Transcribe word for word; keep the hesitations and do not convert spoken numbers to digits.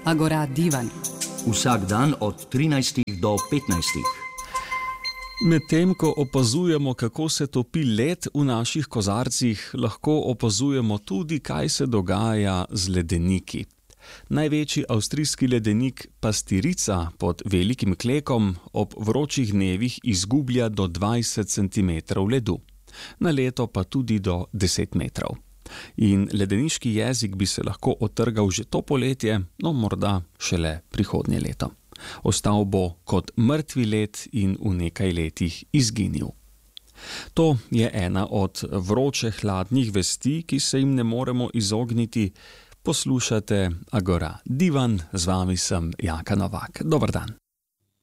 Agora divan. Vsak dan od trinajstih do petnajstih. Medtem ko opazujemo, kako se topi led v naših kozarcih, lahko opazujemo tudi, kaj se dogaja z ledeniki. Največji avstrijski ledenik Pastirica pod Velikim Klekom ob vročih dnevih izgublja do dvajset centimetrov ledu, na leto pa tudi do deset metrov. In ledeniški jezik bi se lahko otrgal že to poletje, no morda šele prihodnje leto. Ostal bo kot mrtvi led in v nekaj letih izginil. To je ena od vroče hladnih vesti, ki se jim ne moremo izogniti. Poslušate Agora divan, z vami sem Jaka Novak. Dober dan.